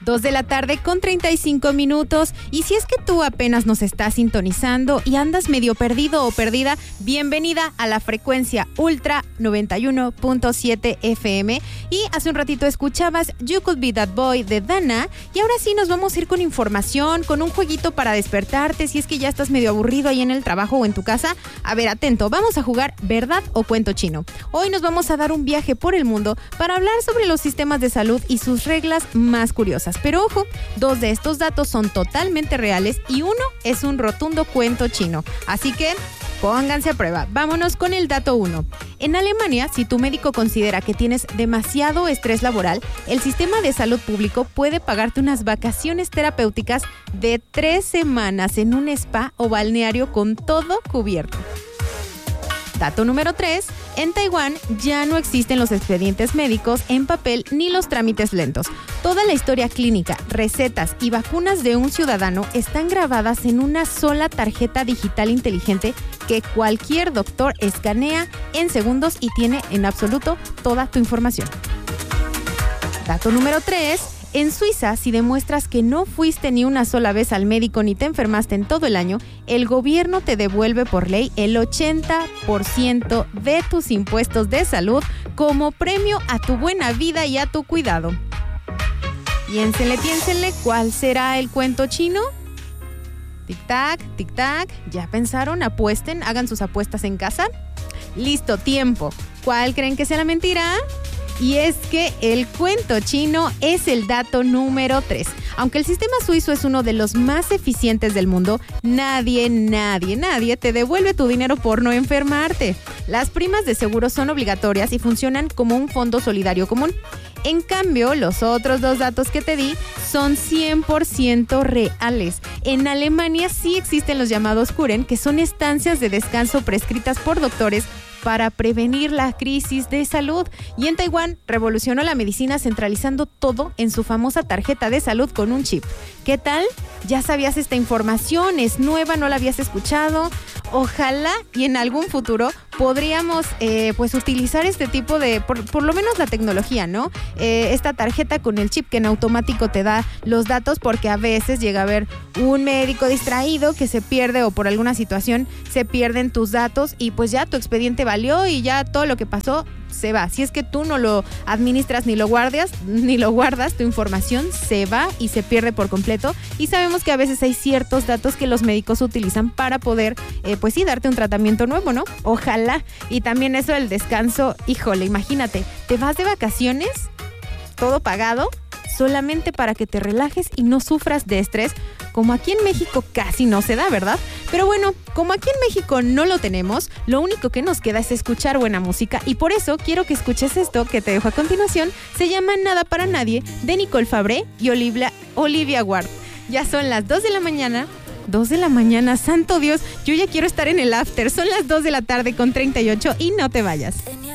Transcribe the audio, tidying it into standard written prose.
2 de la tarde con 35 minutos. Y si es que tú apenas nos estás sintonizando y andas medio perdido o perdida, bienvenida a la frecuencia Ultra 91.7 FM. Y hace un ratito escuchabas You Could Be That Boy de Dana. Y ahora sí nos vamos a ir con información, con un jueguito para despertarte. Si es que ya estás medio aburrido ahí en el trabajo o en tu casa, a ver, atento, vamos a jugar ¿verdad o cuento chino? Hoy nos vamos a dar un viaje por el mundo para hablar sobre los sistemas de salud y sus reglas más curiosas. Pero ojo, 2 de estos datos son totalmente reales y uno es un rotundo cuento chino. Así que pónganse a prueba. Vámonos con el dato 1. En Alemania, si tu médico considera que tienes demasiado estrés laboral, el sistema de salud público puede pagarte unas vacaciones terapéuticas de 3 semanas en un spa o balneario con todo cubierto. Dato número 3. En Taiwán ya no existen los expedientes médicos en papel ni los trámites lentos. Toda la historia clínica, recetas y vacunas de un ciudadano están grabadas en una sola tarjeta digital inteligente que cualquier doctor escanea en segundos y tiene en absoluto toda tu información. Dato número 3. En Suiza, si demuestras que no fuiste ni una sola vez al médico ni te enfermaste en todo el año, el gobierno te devuelve por ley el 80% de tus impuestos de salud como premio a tu buena vida y a tu cuidado. Piénsenle, ¿cuál será el cuento chino? Tic-tac, tic-tac. ¿Ya pensaron? Apuesten, hagan sus apuestas en casa. Listo, tiempo. ¿Cuál creen que sea la mentira? Y es que el cuento chino es el dato número 3. Aunque el sistema suizo es uno de los más eficientes del mundo, nadie te devuelve tu dinero por no enfermarte. Las primas de seguro son obligatorias y funcionan como un fondo solidario común. En cambio, los otros 2 datos que te di son 100% reales. En Alemania sí existen los llamados Kuren, que son estancias de descanso prescritas por doctores para prevenir la crisis de salud. Y en Taiwán revolucionó la medicina centralizando todo en su famosa tarjeta de salud con un chip. ¿Qué tal? ¿Ya sabías esta información? ¿Es nueva? ¿No la habías escuchado? Ojalá y en algún futuro podríamos utilizar este tipo de, por lo menos la tecnología, ¿no? Esta tarjeta con el chip que en automático te da los datos, porque a veces llega a haber un médico distraído que se pierde o por alguna situación se pierden tus datos y pues ya tu expediente valió y ya todo lo que pasó se va. Si es que tú no lo administras ni lo guardas, tu información se va y se pierde por completo. Y sabemos que a veces hay ciertos datos que los médicos utilizan para poder, darte un tratamiento nuevo, ¿no? Ojalá. Y también eso del descanso, híjole, imagínate, te vas de vacaciones, todo pagado, solamente para que te relajes y no sufras de estrés, como aquí en México casi no se da, ¿verdad? Pero bueno, como aquí en México no lo tenemos, lo único que nos queda es escuchar buena música y por eso quiero que escuches esto que te dejo a continuación. Se llama Nada para Nadie, de Nicole Fabré y Olivia Ward. Ya son las 2 de la mañana. 2 de la mañana, santo Dios, yo ya quiero estar en el after. Son las 2 de la tarde con 38 y no te vayas.